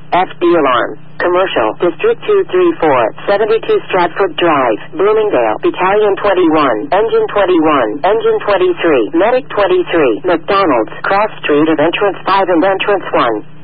FD alarm. Commercial, District 234, 72 Stratford Drive, Bloomingdale, Battalion 21, Engine 21, Engine 23, Medic 23, McDonald's, Cross Street at Entrance 5 and Entrance 1.